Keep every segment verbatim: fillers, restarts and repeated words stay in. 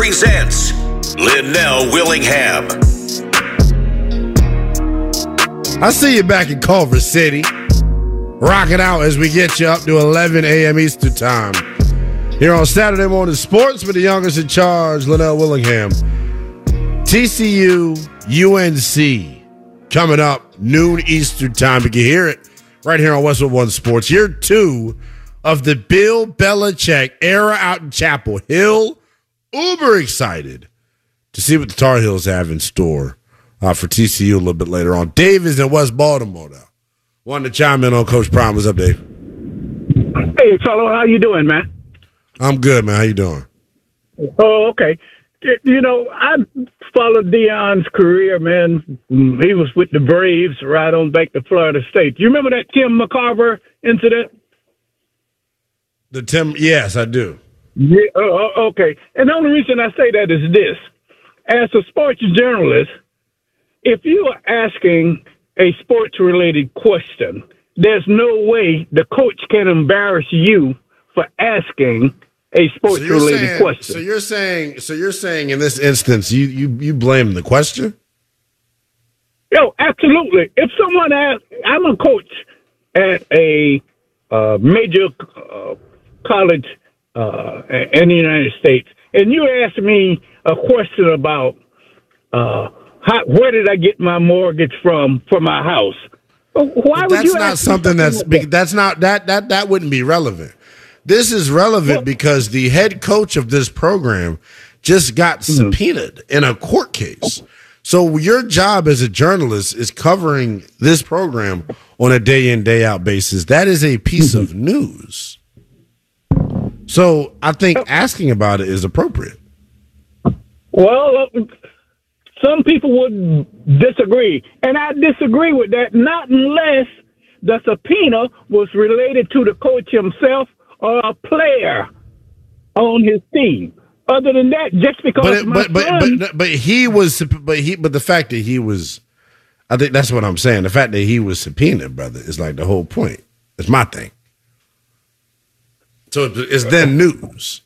presents Linnell Willingham. I see you back in Culver City. Rock it out as we get you up to eleven a.m. Eastern Time. Here on Saturday Morning Sports with the youngest in charge, Linnell Willingham. T C U, U N C, coming up noon Eastern Time. You can hear it right here on Westwood One Sports. Year two of the Bill Belichick era out in Chapel Hill. Uber excited to see what the Tar Heels have in store uh, for T C U a little bit later on. Dave is in West Baltimore now. Wanted to chime in on Coach Prime. What's up, Dave? Hey, fellow, how you doing, man? I'm good, man. How you doing? Oh, okay. You know, I followed Deion's career, man. He was with the Braves right on back to Florida State. You remember that Tim McCarver incident? The Tim, yes, I do. Yeah. Oh, okay. And the only reason I say that is this. As a sports journalist, if you are asking a sports-related question, there's no way the coach can embarrass you for asking a sports-related so saying, question. So you're saying, so you're saying, in this instance, you you you blame the question? Yo, absolutely. If someone asks, I'm a coach at a uh, major uh, college uh, in the United States, and you ask me a question about uh, how, where did I get my mortgage from for my house? Why would that's you not ask something that's like that? that's not that that that wouldn't be relevant. This is relevant well, because the head coach of this program just got mm-hmm. subpoenaed in a court case. So your job as a journalist is covering this program on a day in, day out basis. That is a piece mm-hmm. of news. So I think asking about it is appropriate. Well, uh, some people would disagree, and I disagree with that, not unless the subpoena was related to the coach himself or a player on his team. Other than that, just because but it, my but, son, but but but he was but he but the fact that he was, I think that's what I'm saying. The fact that he was subpoenaed, brother, is like the whole point. It's my thing. So it's then news.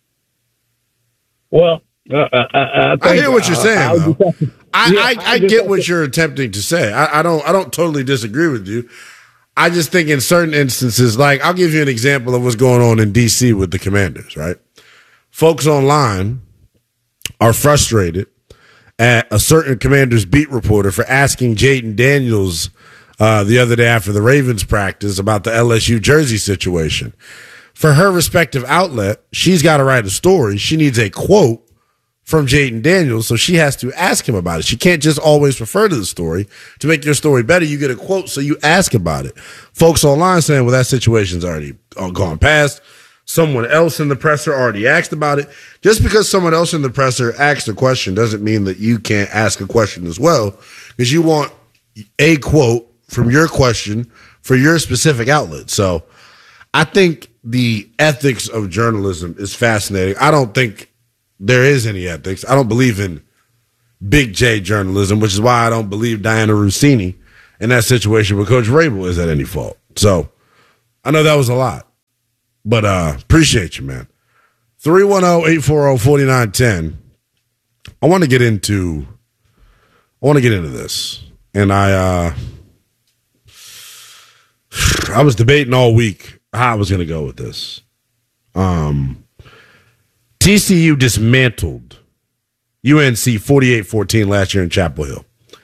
Well, uh, uh, I, I hear what you're saying. I, though. I, yeah, I, I, I get what you're attempting to say. I, I don't I don't totally disagree with you. I just think in certain instances, like I'll give you an example of what's going on in D C with the Commanders, right? Folks online are frustrated at a certain Commanders beat reporter for asking Jaden Daniels uh, the other day after the Ravens practice about the L S U jersey situation. For her respective outlet, she's got to write a story. She needs a quote from Jaden Daniels, so she has to ask him about it. She can't just always refer to the story. To make your story better, you get a quote, so you ask about it. Folks online saying, well, that situation's already gone past. Someone else in the presser already asked about it. Just because someone else in the presser asked a question doesn't mean that you can't ask a question as well, because you want a quote from your question for your specific outlet. So I think the ethics of journalism is fascinating. I don't think there is any ethics. I don't believe in big J journalism, which is why I don't believe Diana Rossini in that situation with Coach Vrabel is at any fault. So I know that was a lot, but uh, appreciate you, man. three one zero, eight four zero, four nine one zero. I want to get into I want to get into this. And I uh, I was debating all week how I was going to go with this. Um T C U dismantled U N C forty-eight fourteen last year in Chapel Hill.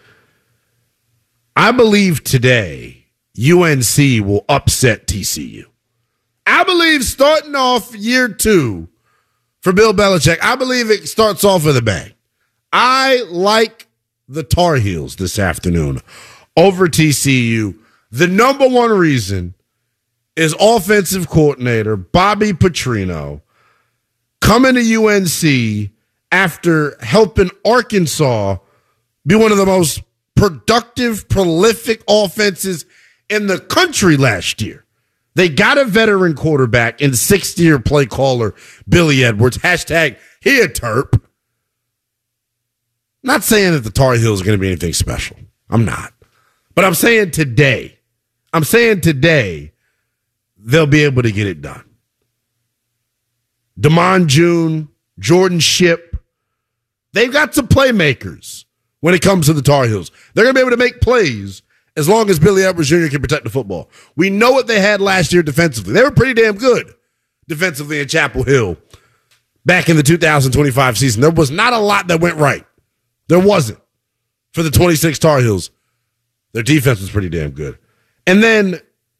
I believe today U N C will upset T C U. I believe starting off year two for Bill Belichick, I believe it starts off with a bang. I like the Tar Heels this afternoon over T C U. The number one reason is offensive coordinator Bobby Petrino coming to U N C after helping Arkansas be one of the most productive, prolific offenses in the country last year. They got a veteran quarterback and sixth-year play caller Billy Edwards. Hashtag he a Terp. Not saying that the Tar Heels are going to be anything special. I'm not. But I'm saying today, I'm saying today, they'll be able to get it done. Damon June, Jordan Shipp, they've got some playmakers when it comes to the Tar Heels. They're going to be able to make plays as long as Billy Edwards Junior can protect the football. We know what they had last year defensively. They were pretty damn good defensively in Chapel Hill back in the two thousand twenty-five season. There was not a lot that went right. There wasn't. For the twenty-six Tar Heels, their defense was pretty damn good. And then,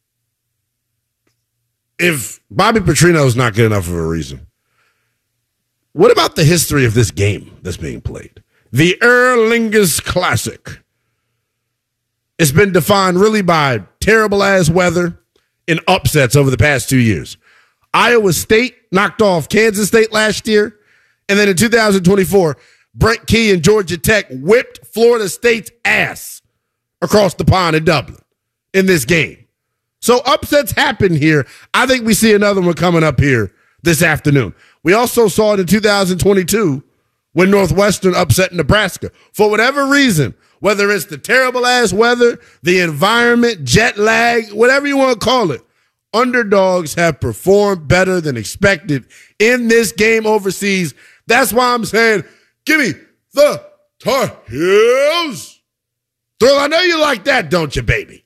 if Bobby Petrino is not good enough of a reason, what about the history of this game that's being played? The Erlingus Classic. It's been defined really by terrible-ass weather and upsets over the past two years. Iowa State knocked off Kansas State last year, and then in two thousand twenty-four, Brent Key and Georgia Tech whipped Florida State's ass across the pond in Dublin in this game. So upsets happen here. I think we see another one coming up here this afternoon. We also saw it in two thousand twenty-two when Northwestern upset Nebraska. For whatever reason, whether it's the terrible-ass weather, the environment, jet lag, whatever you want to call it, underdogs have performed better than expected in this game overseas. That's why I'm saying, give me the Tar Heels. Thrill, I know you like that, don't you, baby?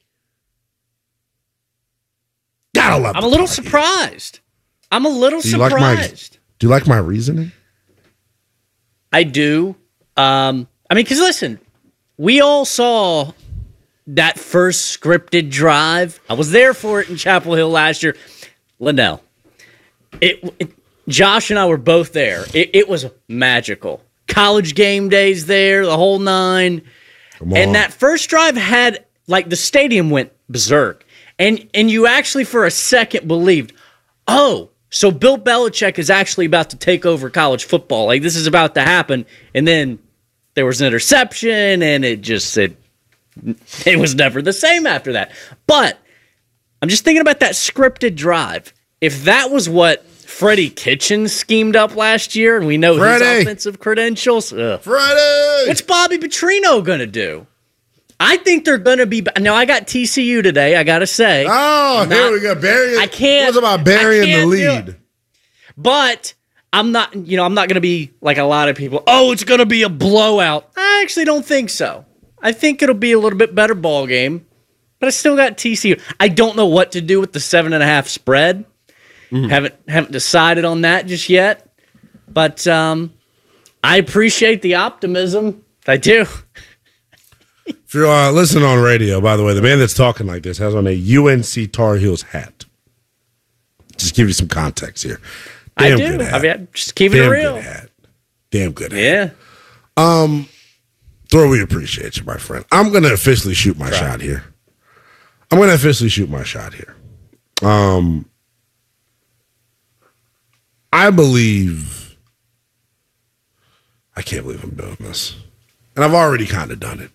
Gotta love I'm a little surprised. I'm a little do surprised. Like my, do you like my reasoning? I do. Um, I mean, because listen, we all saw that first scripted drive. I was there for it in Chapel Hill last year. Linnell, it, it, Josh and I were both there. It, it was magical. College game days there, the whole nine. And that first drive had, like, the stadium went berserk. And and you actually, for a second, believed, oh, so Bill Belichick is actually about to take over college football. Like, this is about to happen. And then there was an interception, and it just said it was never the same after that. But I'm just thinking about that scripted drive. If that was what Freddie Kitchens schemed up last year, and we know Freddie. his offensive credentials, ugh. Freddie! What's Bobby Petrino going to do? I think they're going to be. Now, I got T C U today, I got to say. Oh, not, here we go. Burying, I can't. What's about burying the lead? But I'm not, you know, I'm not going to be like a lot of people. Oh, it's going to be a blowout. I actually don't think so. I think it'll be a little bit better ball game, but I still got T C U. I don't know what to do with the seven and a half spread. Mm-hmm. Haven't haven't decided on that just yet. But um, I appreciate the optimism. I do. If you're uh, listening on radio, by the way, the man that's talking like this has on a U N C Tar Heels hat. Just give you some context here. Damn I do. Good hat. I mean, just keep it Damn real. Good hat. Damn good hat. Yeah. Um, Thor, we appreciate you, my friend. I'm going to officially shoot my Try. shot here. I'm going to officially shoot my shot here. Um, I believe, I can't believe I'm doing this. And I've already kind of done it.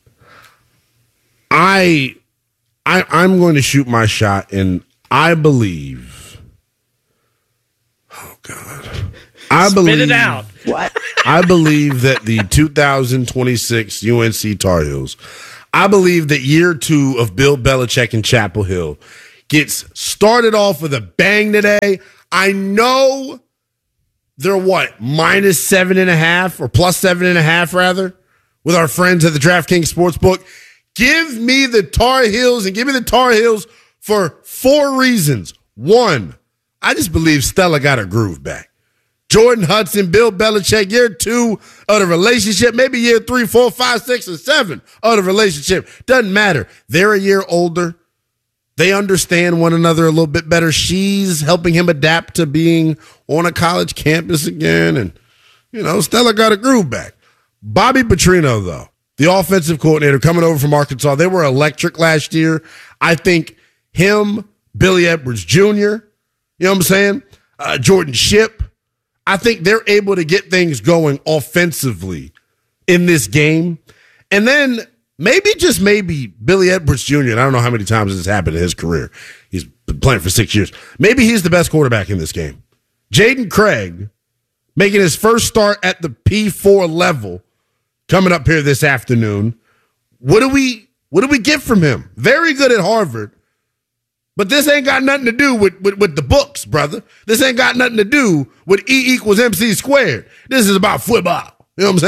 I, I, I'm going to shoot my shot, and I believe, oh, God. I Spit believe, it out. What? I believe that the two thousand twenty-six U N C Tar Heels, I believe that year two of Bill Belichick in Chapel Hill gets started off with a bang today. I know they're what, minus seven and a half or plus seven and a half, rather, with our friends at the DraftKings Sportsbook. Give me the Tar Heels, and give me the Tar Heels for four reasons. One, I just believe Stella got her groove back. Jordan Hudson, Bill Belichick, year two of the relationship, maybe year three, four, five, six, and seven of the relationship. Doesn't matter. They're a year older. They understand one another a little bit better. She's helping him adapt to being on a college campus again. And, you know, Stella got a groove back. Bobby Petrino, though, the offensive coordinator coming over from Arkansas, they were electric last year. I think him, Billy Edwards Junior, you know what I'm saying? Uh, Jordan Shipp. I think they're able to get things going offensively in this game. And then maybe, just maybe, Billy Edwards Junior, and I don't know how many times this has happened in his career. He's been playing for six years. Maybe he's the best quarterback in this game. Jaden Craig making his first start at the P four level coming up here this afternoon. What do we what do we get from him? Very good at Harvard. But this ain't got nothing to do with, with, with the books, brother. This ain't got nothing to do with E equals M C squared. This is about football. You know what I'm saying?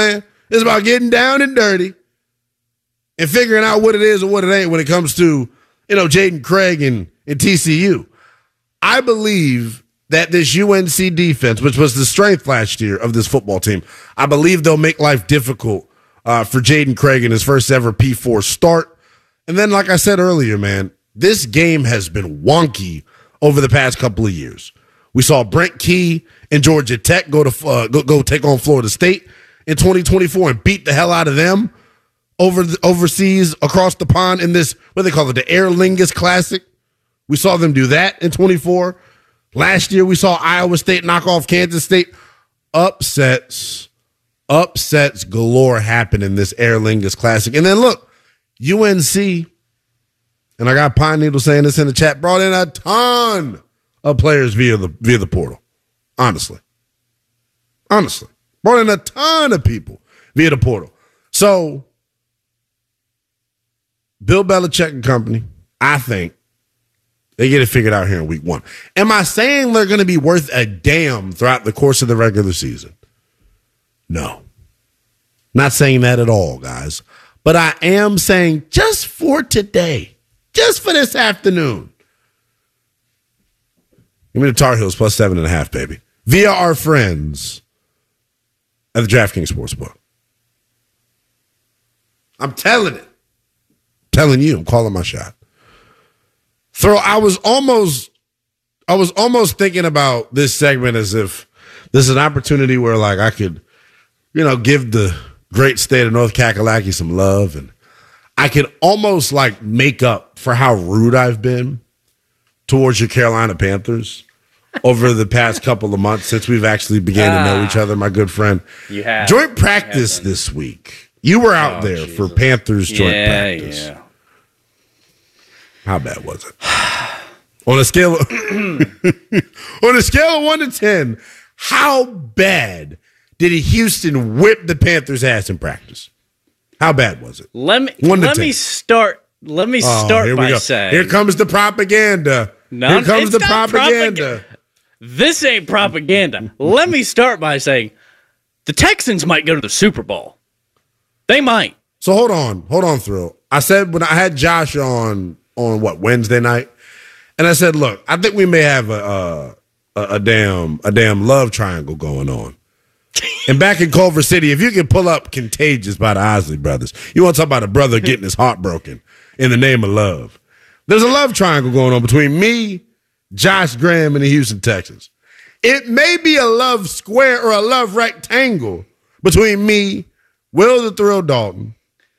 It's about getting down and dirty and figuring out what it is and what it ain't when it comes to, you know, Jaden Craig and, and T C U. I believe that this U N C defense, which was the strength last year of this football team, I believe they'll make life difficult uh, for Jaden Craig in his first ever P four start. And then, like I said earlier, man, this game has been wonky over the past couple of years. We saw Brent Key and Georgia Tech go to uh, go, go take on Florida State in twenty twenty-four and beat the hell out of them over the, overseas across the pond in this, what do they call it, the Aer Lingus Classic. We saw them do that in twenty-four. Last year, we saw Iowa State knock off Kansas State. Upsets, upsets galore happen in this Aer Lingus Classic. And then look, U N C, and I got Pine Needle saying this in the chat, brought in a ton of players via the via the portal. Honestly. Honestly. Brought in a ton of people via the portal. So, Bill Belichick and company, I think, they get it figured out here in week one. Am I saying they're going to be worth a damn throughout the course of the regular season? No. Not saying that at all, guys. But I am saying just for today, just for this afternoon, give me the Tar Heels plus seven and a half, baby. Via our friends at the DraftKings Sportsbook. I'm telling it. I'm telling you, I'm calling my shot. Throw, I was almost, I was almost thinking about this segment as if this is an opportunity where, like, I could, you know, give the great state of North Kakalaki some love, and I could almost like make up for how rude I've been towards your Carolina Panthers over the past couple of months since we've actually began ah, to know each other. My good friend, you have joint practice this week. You were out oh, there Jesus. for Panthers joint yeah, practice. Yeah. How bad was it? on a scale of on a scale of one to ten, how bad did Houston whip the Panthers' ass in practice? How bad was it? Let me let ten. me start. Let me oh, start here by we go. saying, here comes the propaganda. No, here comes the propaganda. propaganda. This ain't propaganda. Let me start by saying the Texans might go to the Super Bowl. They might. So hold on, hold on, Thrill. I said when I had Josh on on what Wednesday night, and I said, look, I think we may have a a, a damn a damn love triangle going on. And back in Culver City, if you can pull up Contagious by the Isley Brothers, you want to talk about a brother getting his heart broken in the name of love. There's a love triangle going on between me, Josh Graham, and the Houston Texans. It may be a love square or a love rectangle between me, Will the Thrill Dalton,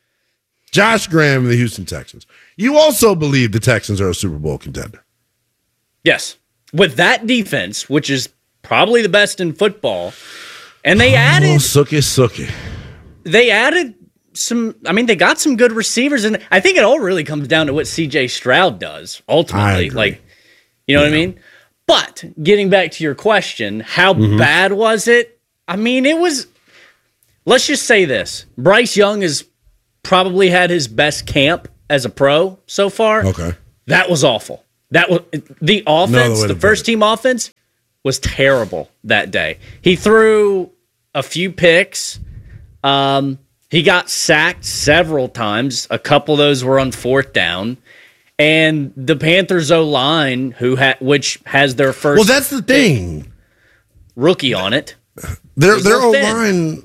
Josh Graham, and the Houston Texans. You also believe the Texans are a Super Bowl contender. Yes. With that defense, which is probably the best in football, and they added... Oh, sookie, sookie. They added some... I mean, they got some good receivers, and I think it all really comes down to what C J Stroud does, ultimately. Like, you know yeah. what I mean? But, getting back to your question, how mm-hmm. bad was it? I mean, it was... Let's just say this. Bryce Young has probably had his best camp as a pro so far. Okay. That was awful. That was the offense, the first team offense was terrible that day. He threw a few picks. Um, he got sacked several times. A couple of those were on fourth down. And the Panthers O-line, who ha- which has their first Well, that's the thing. Rookie on it. Their their O-line,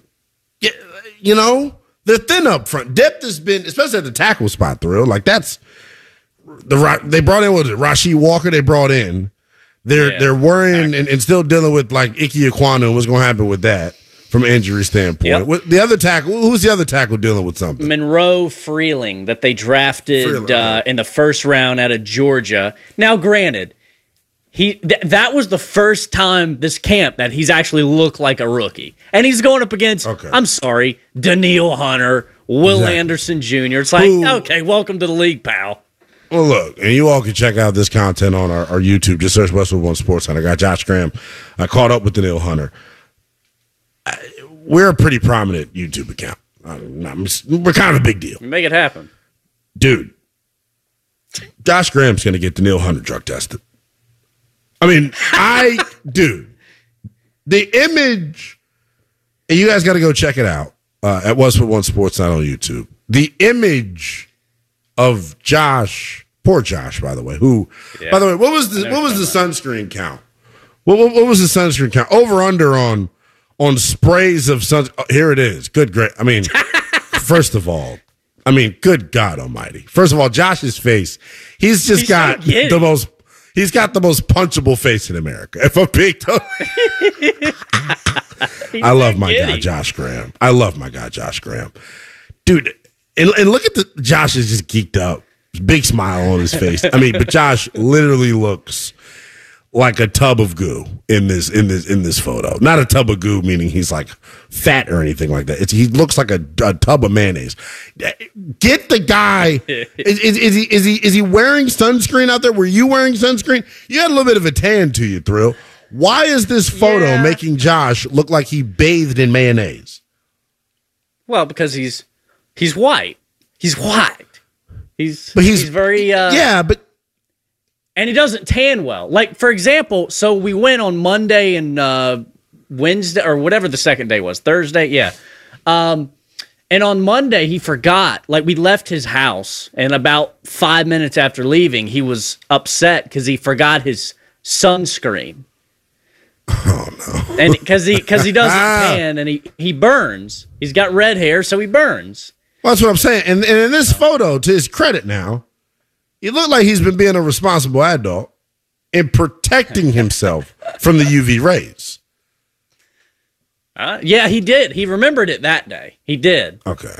you know, they're thin up front. Depth has been, especially at the tackle spot, Thrill. Like, that's the they brought in, what was it, Rasheed Walker they brought in. They're yeah, they're worrying and, and still dealing with, like, Ike Ekwonu and what's going to happen with that from an injury standpoint. Yep. What, the other tackle, who's the other tackle dealing with something? Monroe Freeling that they drafted Freeling, uh, right. in the first round out of Georgia. Now, granted, he th- that was the first time this camp that he's actually looked like a rookie. And he's going up against, okay. I'm sorry, Danielle Hunter, Will exactly. Anderson Junior It's like, Who, okay, welcome to the league, pal. Well, look, and you all can check out this content on our, our YouTube. Just search Westwood One Sports Center. I got Josh Graham. I caught up with Danielle Hunter. I, we're a pretty prominent YouTube account. I'm, I'm, we're kind of a big deal. Make it happen. Dude, Josh Graham's going to get Danielle Hunter drug tested. I mean, I, dude, the image, and you guys got to go check it out. uh, at Westwood One Sports Night on YouTube. The image of Josh, poor Josh, by the way. Who, yeah. by the way, what was the what was the sunscreen count? What, what, what was the sunscreen count? Over under on on sprays of sun. Oh, here it is. Good, great. I mean, first of all, I mean, good God Almighty. First of all, Josh's face. He's just he's got so the most. He's got the most punchable face in America. If I'm being totally, I love my guy Josh Graham. I love my guy Josh Graham, dude. And, and look at the Josh is just geeked up. Big smile on his face. I mean, but Josh literally looks like a tub of goo in this in this in this photo. Not a tub of goo, meaning he's like fat or anything like that. It's, he looks like a, a tub of mayonnaise. Get the guy. is, is, is he is he is he wearing sunscreen out there? Were you wearing sunscreen? You had a little bit of a tan to you, Thrill. Why is this photo yeah. making Josh look like he bathed in mayonnaise? Well, because he's he's white. He's white. He's but he's, he's very uh, yeah, but. And he doesn't tan well. Like, for example, so we went on Monday and uh, Wednesday, or whatever the second day was, Thursday, yeah. Um, and on Monday, he forgot. Like, we left his house, and about five minutes after leaving, he was upset because he forgot his sunscreen. Oh, no. And because he, cause he doesn't tan, and he, he burns. He's got red hair, so he burns. Well, that's what I'm saying. And, and in this photo, to his credit now, he looked like he's been being a responsible adult and protecting himself from the U V rays. Uh, yeah, he did. He remembered it that day. He did. Okay.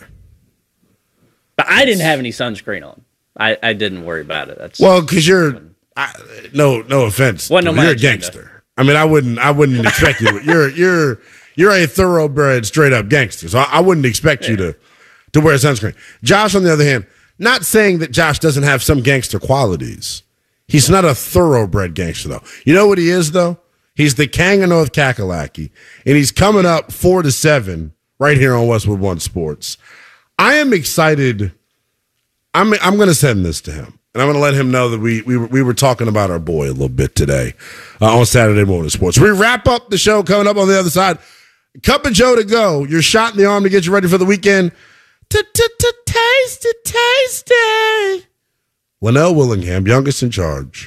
But I didn't have any sunscreen on. I, I didn't worry about it. That's well, because you're I, no no offense. Well, no, you're a gangster. I mean, I wouldn't I wouldn't expect you. To, you're you're you're a thoroughbred, straight up gangster. So I, I wouldn't expect yeah. you to to wear sunscreen. Josh, on the other hand. Not saying that Josh doesn't have some gangster qualities. He's not a thoroughbred gangster, though. You know what he is, though? He's the King of North Kakalaki, and he's coming up four to seven right here on Westwood One Sports. I am excited. I'm I'm going to send this to him, and I'm going to let him know that we we we were talking about our boy a little bit today uh, on Saturday Morning Sports. We wrap up the show coming up on the other side. Cup of Joe to go. Your shot in the arm to get you ready for the weekend. Tasty, tasty. Linnell Willingham, youngest in charge,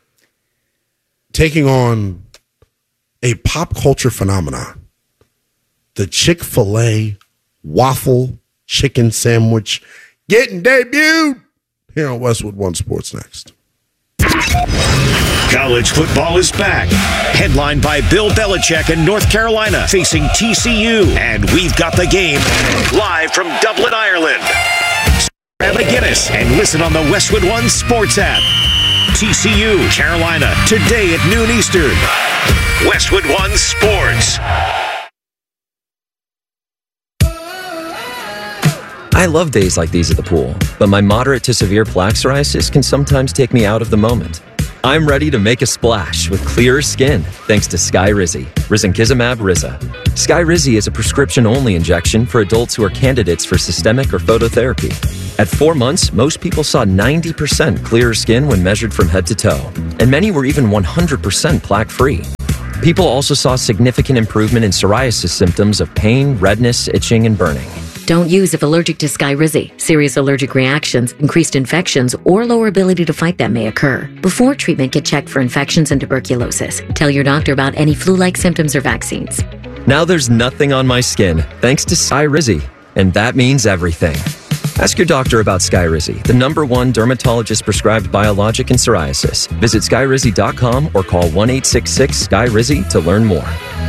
taking on a pop culture phenomenon. The Chick-fil-A waffle chicken sandwich getting debuted here on Westwood One Sports next. College football is back. Headlined by Bill Belichick in North Carolina facing T C U. And we've got the game live from Dublin, Ireland. Grab a Guinness and listen on the Westwood One Sports app. T C U, Carolina, today at noon Eastern. Westwood One Sports. I love days like these at the pool, but my moderate to severe plaque psoriasis can sometimes take me out of the moment. I'm ready to make a splash with clearer skin thanks to Skyrizi, risankizumab Riza. Skyrizi is a prescription-only injection for adults who are candidates for systemic or phototherapy. At four months, most people saw ninety percent clearer skin when measured from head to toe, and many were even one hundred percent plaque-free. People also saw significant improvement in psoriasis symptoms of pain, redness, itching, and burning. Don't use if allergic to Skyrizi. Serious allergic reactions, increased infections, or lower ability to fight them may occur. Before treatment, get checked for infections and tuberculosis. Tell your doctor about any flu-like symptoms or vaccines. Now there's nothing on my skin thanks to Skyrizi, and that means everything. Ask your doctor about Skyrizi, the number one dermatologist-prescribed biologic in psoriasis. Visit skyrizi dot com or call one eight six six Sky Rizi to learn more.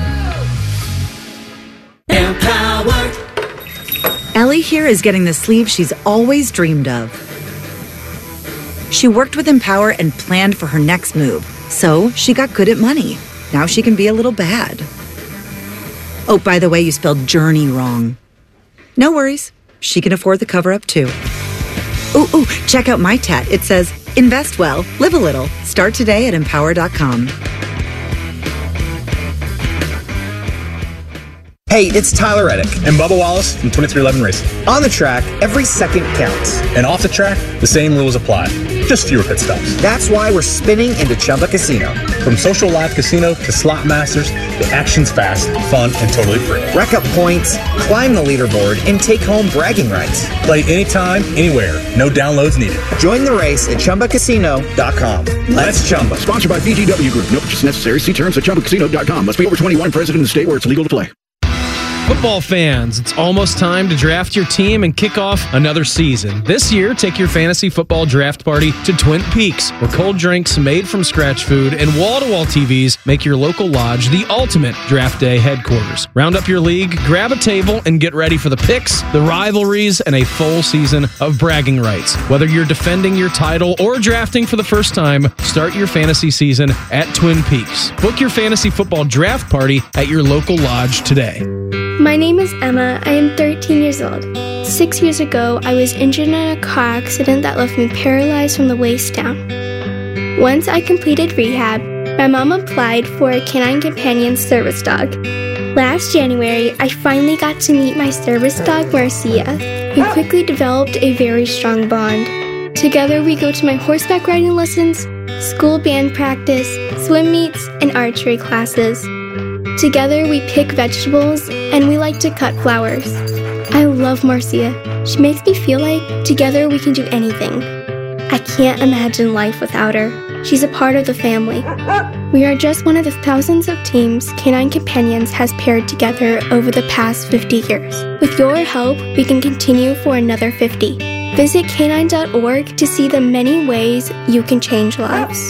Empowered. Ellie here is getting the sleeve she's always dreamed of. She worked with Empower and planned for her next move, so she got good at money. Now she can be a little bad. Oh, by the way, you spelled journey wrong. No worries. She can afford the cover-up, too. Ooh, ooh, check out my tat. It says, invest well, live a little. Start today at empower dot com. Hey, it's Tyler Reddick and Bubba Wallace from twenty-three eleven Racing. On the track, every second counts. And off the track, the same rules apply. just fewer pit stops. That's why we're spinning into Chumba Casino. From social live casino to slot masters, the action's fast, fun, and totally free. Rack up points, climb the leaderboard, and take home bragging rights. Play anytime, anywhere. No downloads needed. Join the race at Chumba Casino dot com. Let's Chumba. Sponsored by B G W Group. No purchase necessary. See terms at Chumba Casino dot com. Must be over twenty-one, present in the state where it's legal to play. Football fans, it's almost time to draft your team and kick off another season. This year, take your fantasy football draft party to Twin Peaks, where cold drinks made from scratch food and wall-to-wall T Vs make your local lodge the ultimate draft day headquarters. Round up your league, grab a table, and get ready for the picks, the rivalries, and a full season of bragging rights. Whether you're defending your title or drafting for the first time, start your fantasy season at Twin Peaks. Book your fantasy football draft party at your local lodge today. My name is Emma. I am thirteen years old. Six years ago, I was injured in a car accident that left me paralyzed from the waist down. Once I completed rehab, my mom applied for a Canine Companion service dog. Last January, I finally got to meet my service dog, Marcia. We quickly developed a very strong bond. Together, we go to my horseback riding lessons, school band practice, swim meets, and archery classes. Together, we pick vegetables, and we like to cut flowers. I love Marcia. She makes me feel like together we can do anything. I can't imagine life without her. She's a part of the family. We are just one of the thousands of teams Canine Companions has paired together over the past fifty years. With your help, we can continue for another fifty. Visit canine dot org to see the many ways you can change lives.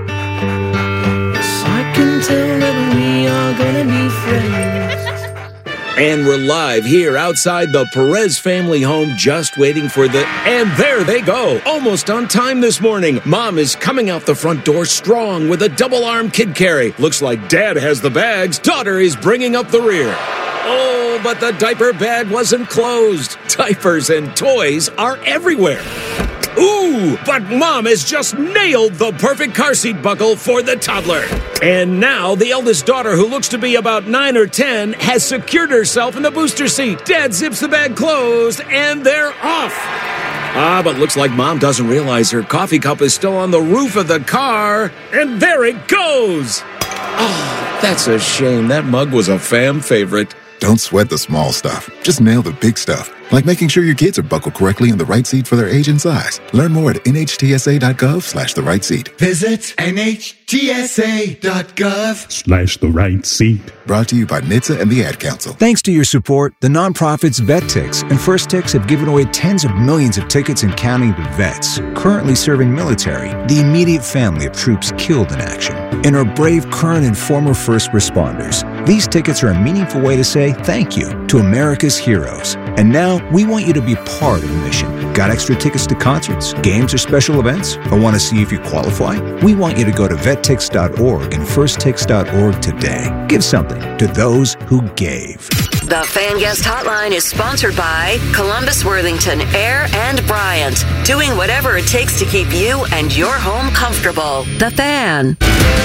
I can tell that we are gonna be friends. And we're live here outside the Perez family home, just waiting for the... And there they go, almost on time this morning. Mom is coming out the front door strong with a double-arm kid carry. Looks like Dad has the bags. Daughter is bringing up the rear. Oh, but the diaper bag wasn't closed. Diapers and toys are everywhere. Ooh, but Mom has just nailed the perfect car seat buckle for the toddler. And now the eldest daughter, who looks to be about nine or ten, has secured herself in the booster seat. Dad zips the bag closed, and they're off. Ah, but looks like Mom doesn't realize her coffee cup is still on the roof of the car. And there it goes. Oh, that's a shame. That mug was a fam favorite. Don't sweat the small stuff. Just nail the big stuff. Like making sure your kids are buckled correctly in the right seat for their age and size. Learn more at N H T S A dot gov slash the right seat. Visit N H T S A dot gov slash the right seat. Brought to you by N H T S A and the Ad Council. Thanks to your support, the nonprofits VetTix and First Tix have given away tens of millions of tickets and counting to vets currently serving military, the immediate family of troops killed in action, and our brave current and former first responders. These tickets are a meaningful way to say thank you to America's heroes. And now, we want you to be part of the mission. Got extra tickets to concerts, games, or special events? Or want to see if you qualify? We want you to go to vet tix dot org and first tix dot org today. Give something to those who gave. The Fan Guest Hotline is sponsored by Columbus, Worthington, Air, and Bryant. Doing whatever it takes to keep you and your home comfortable. The Fan.